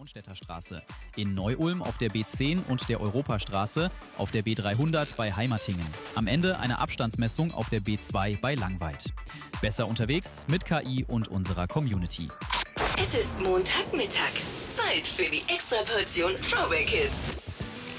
Traunstädter Straße, in Neu-Ulm auf der B10 und der Europastraße, auf der B300 bei Heimatingen. Am Ende eine Abstandsmessung auf der B2 bei Langweid. Besser unterwegs mit KI und unserer Community. Es ist Montagmittag. Zeit für die Extraportion Throwback Hits.